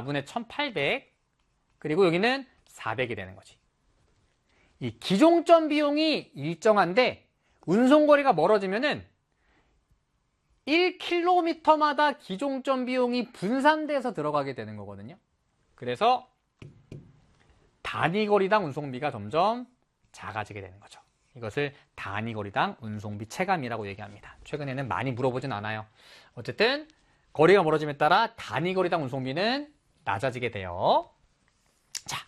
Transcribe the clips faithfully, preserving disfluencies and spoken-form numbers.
사분의 천팔백, 그리고 여기는 사백이 되는 거지. 이 기종점 비용이 일정한데 운송거리가 멀어지면은 일 킬로미터마다 기종점 비용이 분산돼서 들어가게 되는 거거든요. 그래서 단위거리당 운송비가 점점 작아지게 되는 거죠. 이것을 단위거리당 운송비 체감이라고 얘기합니다. 최근에는 많이 물어보진 않아요. 어쨌든 거리가 멀어짐에 따라 단위거리당 운송비는 낮아지게 돼요. 자,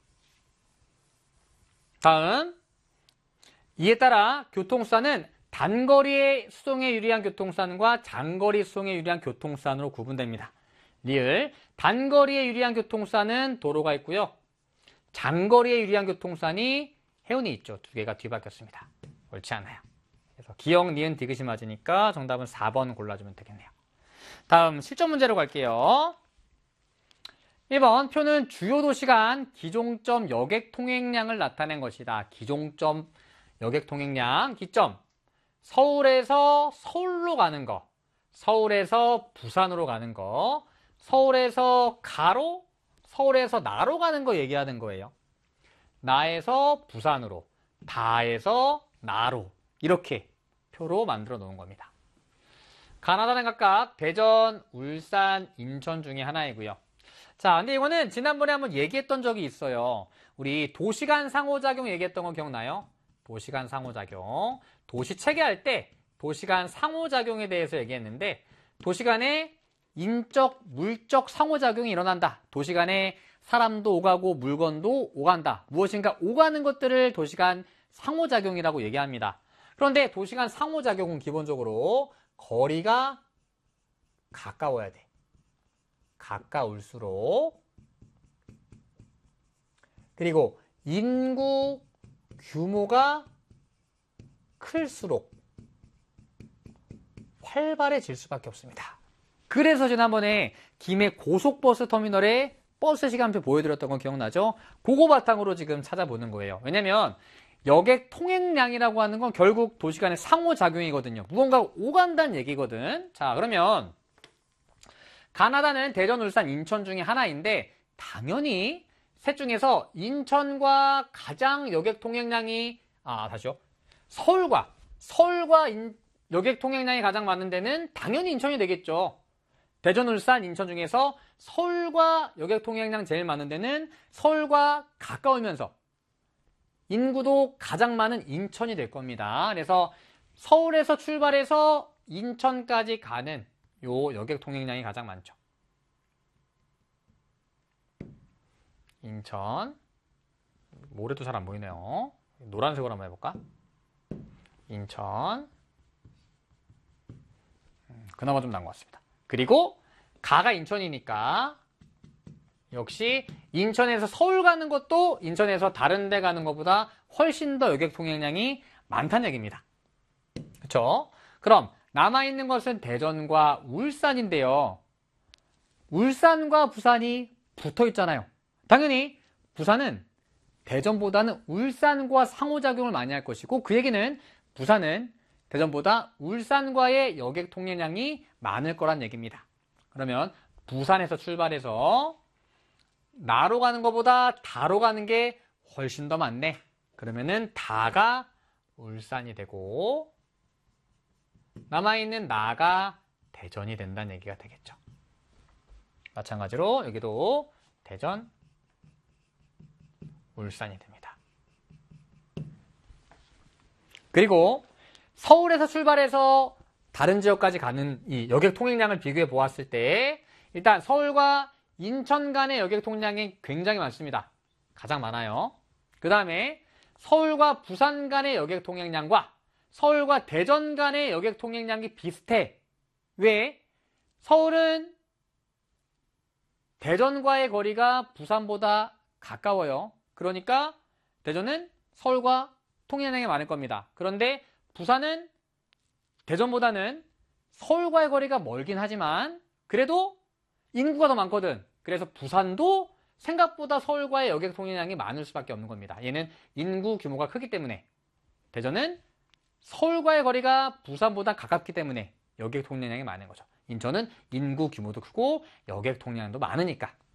다음, 이에 따라 교통수단은 단거리의 수송에 유리한 교통수단과 장거리 수송에 유리한 교통수단으로 구분됩니다. 리을, 단거리에 유리한 교통수단은 도로가 있고요. 장거리에 유리한 교통수단이 해운이 있죠. 두 개가 뒤바뀌었습니다. 옳지 않아요. 그래서 기역, 니은, 디귿이 맞으니까 정답은 사 번 골라주면 되겠네요. 다음 실전 문제로 갈게요. 일 번, 표는 주요 도시 간 기종점 여객 통행량을 나타낸 것이다. 기종점 여객 통행량, 기점. 서울에서 서울로 가는 거, 서울에서 부산으로 가는 거, 서울에서 가로, 서울에서 나로 가는 거 얘기하는 거예요. 나에서 부산으로, 다에서 나로, 이렇게 표로 만들어 놓은 겁니다. 가나다는 각각 대전, 울산, 인천 중에 하나이고요. 자, 근데 이거는 지난번에 한번 얘기했던 적이 있어요. 우리 도시간 상호작용 얘기했던 거 기억나요? 도시간 상호작용. 도시 체계할 때 도시간 상호작용에 대해서 얘기했는데, 도시간에 인적, 물적 상호작용이 일어난다. 도시간에 사람도 오가고 물건도 오간다. 무엇인가 오가는 것들을 도시간 상호작용이라고 얘기합니다. 그런데 도시간 상호작용은 기본적으로 거리가 가까워야 돼. 가까울수록, 그리고 인구 규모가 클수록 활발해질 수밖에 없습니다. 그래서 지난번에 김해 고속버스 터미널에 버스 시간표 보여드렸던 건 기억나죠? 그거 바탕으로 지금 찾아보는 거예요. 왜냐면 여객 통행량이라고 하는 건 결국 도시 간의 상호작용이거든요. 무언가 오간다는 얘기거든. 자, 그러면 가나다는 대전, 울산, 인천 중에 하나인데 당연히 셋 중에서 인천과 가장 여객 통행량이, 아, 다시요. 서울과, 서울과 인, 여객 통행량이 가장 많은 데는 당연히 인천이 되겠죠. 대전, 울산, 인천 중에서 서울과 여객 통행량 제일 많은 데는 서울과 가까우면서 인구도 가장 많은 인천이 될 겁니다. 그래서 서울에서 출발해서 인천까지 가는 요 여객 통행량이 가장 많죠. 인천. 모래도 잘 안 보이네요. 노란색으로 한번 해볼까? 인천. 그나마 좀 나은 것 같습니다. 그리고 가가 인천이니까 역시 인천에서 서울 가는 것도 인천에서 다른 데 가는 것보다 훨씬 더 여객 통행량이 많다는 얘기입니다. 그렇죠? 그럼 남아있는 것은 대전과 울산인데요. 울산과 부산이 붙어 있잖아요. 당연히 부산은 대전보다는 울산과 상호작용을 많이 할 것이고, 그 얘기는 부산은 대전보다 울산과의 여객 통행량이 많을 거란 얘기입니다. 그러면 부산에서 출발해서 나로 가는 것보다 다로 가는 게 훨씬 더 많네. 그러면은 다가 울산이 되고 남아있는 나가 대전이 된다는 얘기가 되겠죠. 마찬가지로 여기도 대전, 울산이 됩니다. 그리고 서울에서 출발해서 다른 지역까지 가는 이 여객 통행량을 비교해 보았을 때 일단 서울과 인천 간의 여객 통행량이 굉장히 많습니다. 가장 많아요. 그 다음에 서울과 부산 간의 여객 통행량과 서울과 대전 간의 여객 통행량이 비슷해. 왜? 서울은 대전과의 거리가 부산보다 가까워요. 그러니까 대전은 서울과 통행량이 많을 겁니다. 그런데 부산은 대전보다는 서울과의 거리가 멀긴 하지만 그래도 인구가 더 많거든. 그래서 부산도 생각보다 서울과의 여객 통행량이 많을 수밖에 없는 겁니다. 얘는 인구 규모가 크기 때문에. 대전은 서울과의 거리가 부산보다 가깝기 때문에 여객 통행량이 많은 거죠. 인천은 인구 규모도 크고 여객 통행량도 많으니까.